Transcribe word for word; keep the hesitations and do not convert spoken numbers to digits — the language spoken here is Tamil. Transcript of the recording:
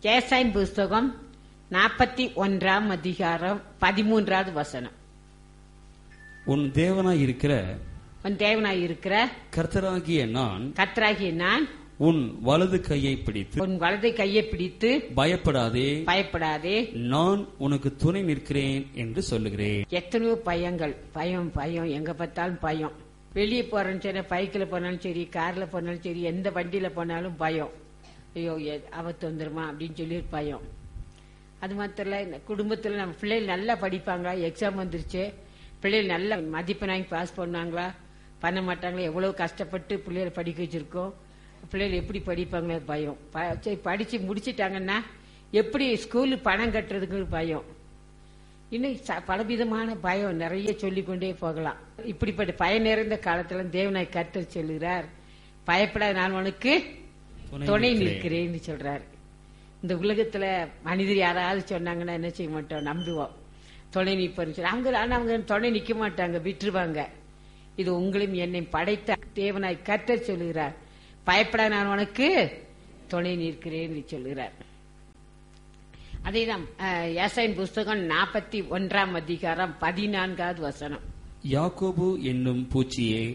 ஏசாயின் புஸ்தகம் நாற்பத்தி ஒன்றாம் அதிகாரம் பதிமூன்றாவது வசனம். உன் தேவனாய் இருக்கிற உன் தேவனாய் இருக்கிற கர்த்தராகிய நான் கர்த்தராகிய நான் உன் வலது கையை பிடித்து உன் வலதை கையை பிடித்து பயப்படாதே பயப்படாதே நான் உனக்கு துணை நிற்கிறேன் என்று சொல்லுகிறேன். எத்தனையோ பயங்கள், பயம் பயம் எங்க பார்த்தாலும் பயம். வெளியே போறேன்னு சரி, பைக்கில் போனாலும் சரி, கார்ல போனாலும் சரி, எந்த வண்டியில போனாலும் பயம். ஐயோ ஆபத்து வந்துருமா அப்படின்னு சொல்லி பயம். அது மாத்திரம் இல்ல, இந்த குடும்பத்துல நம்ம பிள்ளைகள் நல்லா படிப்பாங்களா, எக்ஸாம் வந்துருச்சு, பிள்ளைகள் நல்ல மதிப்பெண் வாங்கி பாஸ் பண்ணாங்களா பண்ண மாட்டாங்களா, எவ்வளவு கஷ்டப்பட்டு பிள்ளைகளை படிக்க வச்சிருக்கோம், பிள்ளைகள் எப்படி படிப்பாங்களே பயம். சரி படிச்சு முடிச்சிட்டாங்கன்னா எப்படி ஸ்கூலு பணம் கட்டுறதுக்கு பயம். இன்னும் பலவிதமான பயம் நிறைய சொல்லிக்கொண்டே போகலாம். இப்படிப்பட்ட பயம் நிறைந்த காலத்துல தேவனாய் கர்த்தர் சொல்லுகிறார், பயப்படாத நான் உனக்கு துணை நிற்கிறேன்னு சொல்றாரு. இந்த உலகத்துல மனிதர் யாராவது சொன்னாங்கன்னா என்ன செய்ய மாட்டோம், நம்புவோம், துணை நிற்பன்னு சொல்லி. அவங்க ஆனா அவங்க துணை நிக்க மாட்டாங்க, விட்டுருவாங்க. இது உங்களையும் என்னை படைத்த தேவனாய் கர்த்தர் சொல்லுகிறார், பயப்படாத நான் உனக்கு துணை நிற்கிறேன்னு சொல்லுகிறார். அதேதான் ஏசாயின் புஸ்தகம் நாற்பத்தி ஒன்றாம் அதிகாரம் பதினான்காவது வசனம். யாக்கோபு என்னும் பூச்சியே